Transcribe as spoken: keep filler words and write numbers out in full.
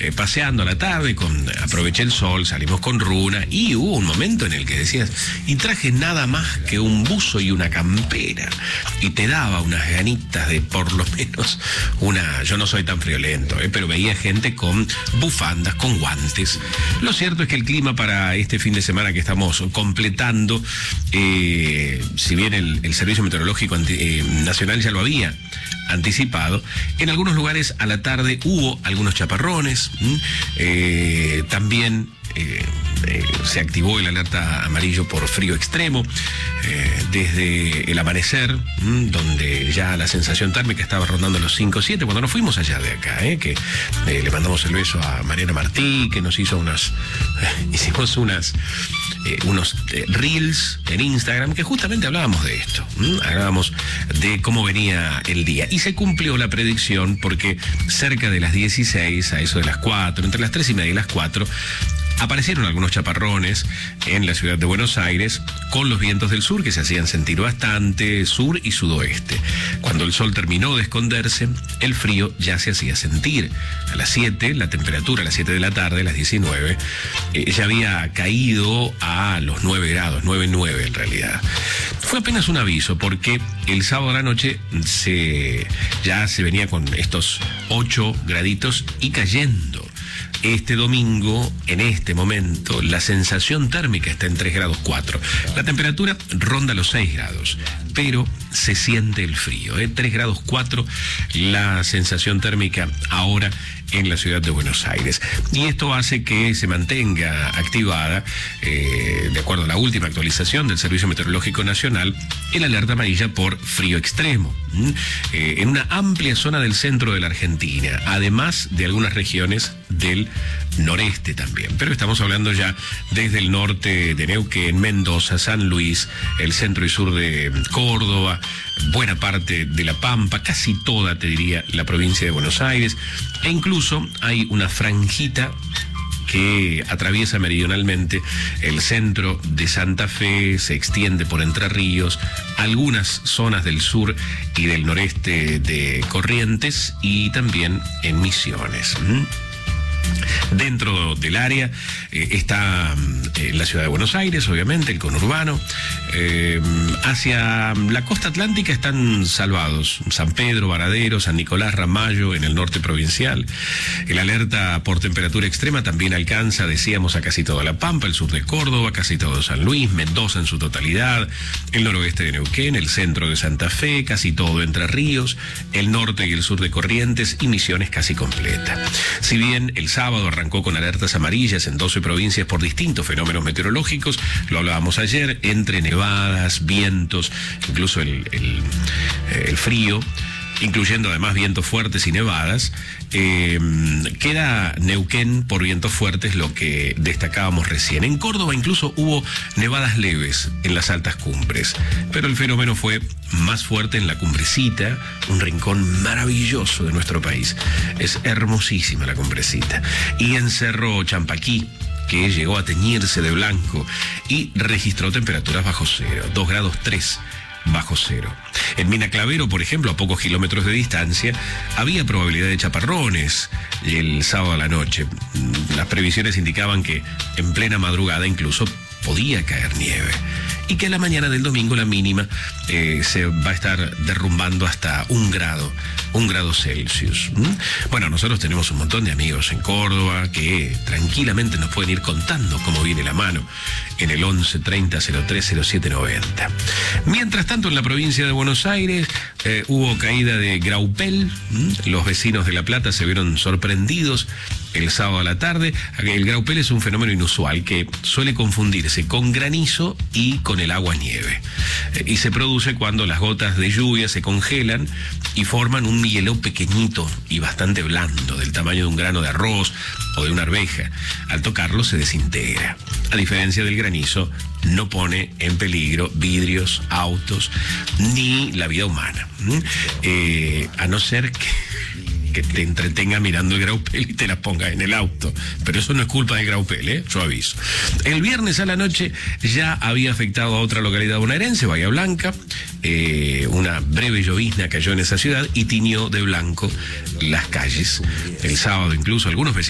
eh, paseando a la tarde, con, aproveché el sol, salimos con Runa y hubo un momento en el que decías, y traje nada más que un buzo y una campera, y te daba unas ganitas de por lo menos una, yo no soy tan friolento, eh, pero veía gente con bufandas, con guantes. Lo cierto es que el clima para este fin de semana que estamos completando, eh, si bien el, el Servicio Meteorológico anti, eh, Nacional ya lo había anticipado, en algunos lugares a la tarde hubo algunos chaparrones, eh, también eh, eh, se activó el alerta amarillo por frío extremo eh, desde el amanecer, mmm, donde ya la sensación térmica estaba rondando los cinco o siete, cuando nos fuimos allá de acá, eh, que eh, le mandamos el beso a Mariana Martí, que nos hizo unas, eh, hicimos unas Eh, unos eh, reels en Instagram que justamente hablábamos de esto, ¿m? hablábamos de cómo venía el día y se cumplió la predicción porque cerca de las dieciséis, a eso de las cuatro, entre las tres y media y las cuatro, aparecieron algunos chaparrones en la ciudad de Buenos Aires con los vientos del sur que se hacían sentir bastante, sur y sudoeste. Cuando el sol terminó de esconderse, el frío ya se hacía sentir. A las siete, la temperatura a las siete de la tarde, a las diecinueve, eh, ya había caído a los nueve grados, nueve coma nueve en realidad. Fue apenas un aviso porque el sábado a la noche se, ya se venía con estos ocho graditos y cayendo. Este domingo, en este momento, la sensación térmica está en tres grados cuatro. La temperatura ronda los seis grados, pero se siente el frío, ¿eh? tres grados cuatro la sensación térmica ahora en la ciudad de Buenos Aires. Y esto hace que se mantenga activada, eh, de acuerdo a la última actualización del Servicio Meteorológico Nacional, el alerta amarilla por frío extremo, ¿Mm? eh, en una amplia zona del centro de la Argentina, además de algunas regiones del noreste también. Pero estamos hablando ya desde el norte de Neuquén, Mendoza, San Luis, el centro y sur de Córdoba, buena parte de La Pampa, casi toda, te diría, la provincia de Buenos Aires, e incluso hay una franjita que atraviesa meridionalmente el centro de Santa Fe, se extiende por Entre Ríos, algunas zonas del sur y del noreste de Corrientes y también en Misiones. ¿Mm? Dentro del área eh, está eh, la ciudad de Buenos Aires, obviamente, el conurbano. Eh, hacia la costa atlántica están salvados San Pedro, Varadero, San Nicolás, Ramallo, en el norte provincial. El alerta por temperatura extrema también alcanza, decíamos, a casi toda La Pampa, el sur de Córdoba, casi todo San Luis, Mendoza en su totalidad, el noroeste de Neuquén, el centro de Santa Fe, casi todo Entre Ríos, el norte y el sur de Corrientes y Misiones casi completa. Si bien el sábado arrancó con alertas amarillas en doce provincias por distintos fenómenos meteorológicos, lo hablábamos ayer, entre nevadas, vientos, incluso el, el, el frío, incluyendo además vientos fuertes y nevadas, eh, queda Neuquén por vientos fuertes, lo que destacábamos recién. En Córdoba incluso hubo nevadas leves en las altas cumbres, pero el fenómeno fue más fuerte en la Cumbrecita, un rincón maravilloso de nuestro país. Es hermosísima la Cumbrecita. Y en Cerro Champaquí, que llegó a teñirse de blanco y registró temperaturas bajo cero, dos grados tres bajo cero. En Mina Clavero, por ejemplo, a pocos kilómetros de distancia, había probabilidad de chaparrones el sábado a la noche. Las previsiones indicaban que en plena madrugada incluso podía caer nieve. Y que a la mañana del domingo la mínima eh, se va a estar derrumbando hasta un grado, un grado Celsius. ¿Mm? Bueno, nosotros tenemos un montón de amigos en Córdoba que tranquilamente nos pueden ir contando cómo viene la mano en el once treinta cero tres cero siete noventa. Mientras tanto, en la provincia de Buenos Aires eh, hubo caída de graupel. ¿Mm? Los vecinos de La Plata se vieron sorprendidos el sábado a la tarde. El graupel es un fenómeno inusual que suele confundirse con granizo y con el agua nieve. Eh, y se produce cuando las gotas de lluvia se congelan y forman un hielo pequeñito y bastante blando, del tamaño de un grano de arroz o de una arveja. Al tocarlo se desintegra. A diferencia del granizo, no pone en peligro vidrios, autos, ni la vida humana. ¿Mm? Eh, a no ser que... que te entretenga mirando el graupel y te la ponga en el auto. Pero eso no es culpa del graupel, ¿eh? Yo aviso. El viernes a la noche ya había afectado a otra localidad bonaerense, Bahía Blanca. Eh, una breve llovizna cayó en esa ciudad y tiñó de blanco las calles. El sábado incluso algunos vecinos